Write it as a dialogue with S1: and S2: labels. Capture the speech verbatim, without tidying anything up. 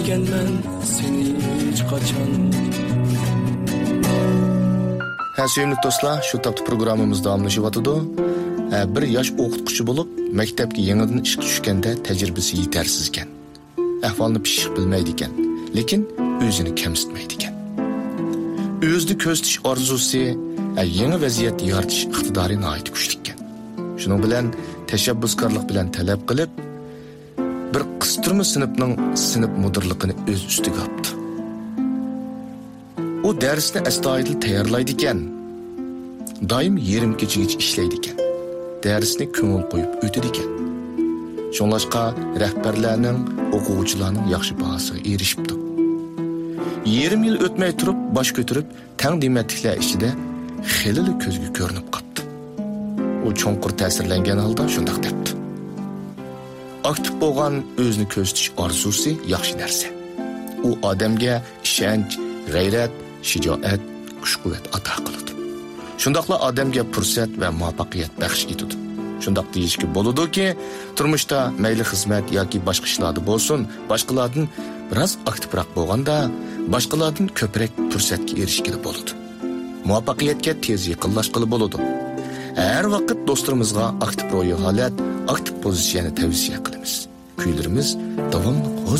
S1: Ben seni hiç kaçan.
S2: Ha, sevimli dostlar, şu taptı programımız davamlaşıvatıdı. Bir yaş o'qituvchi bo'lib, maktabga yangidan ishga tushganda tajribasi yetarsiz ekan. Ahvolni pishiq bilmaydi ekan, lekin o'zini kamsitmaydi ekan. O'zini ko'rsatish orzusi, yangi vaziyat yaratish iqtidori nihoyat kuchli ekan. Shuning bilan tashabbuskorlik bilan talab qilib, bir qistirma sinfning sinf mudirligini o'z ustiga oldi. U darsni astoydil tayyorlaydi ekan. Doim yarim kechagacha ishlaydi ekan. Darsni ko'ngil qo'yib o'tadi ekan. Shunlashqa rahbarlarning, o'quvchilarning yaxshi bahosiga erishibdi. Yarim yil o'tmay turib, bosh ko'tarib, taqdimotliklar ichida xilili ko'zga ko'rinib qoldi. U cho'nqur ta'sirlangan holda shunday debdi. Aktiv bo'lgan o'zini ko'rsatish orzusi yaxshi narsa. U odamga ishonch, g'ayrat, shijoat, kuch-quvvat ato qiladi. Shundaqla odamga fursat va muvaffaqiyat baxsh etadi. Shundaq deyishga bo'ladiki, turmushda mayli xizmat yoki boshqa ishlarda bo'lsin, boshqalardan biroz aktivroq bo'lganda, boshqalardan ko'proq fursatga erishgili bo'ladi. Muvaffaqiyatga tez yaqinlashgili bo'ladi. Har vaqt do'stlarimizga aktiv ro'yi holat, aktiv pozitsiyani tavsiya qilamiz. Kuylarimiz davomli